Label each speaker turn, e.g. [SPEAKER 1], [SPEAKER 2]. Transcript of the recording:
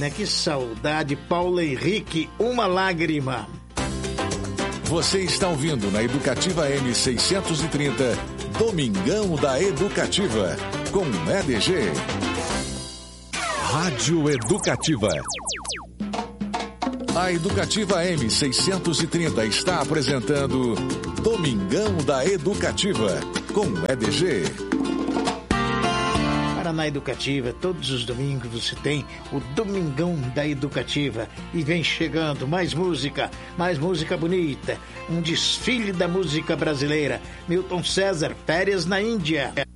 [SPEAKER 1] menina, que saudade. Paulo Henrique, uma lágrima.
[SPEAKER 2] Você está ouvindo na Educativa M630, Domingão da Educativa, com EDG. Rádio Educativa. A Educativa M630 está apresentando Domingão da Educativa, com EDG.
[SPEAKER 1] Na Educativa, todos os domingos você tem o Domingão da Educativa e vem chegando mais música bonita, um desfile da música brasileira. Milton César, Férias na Índia.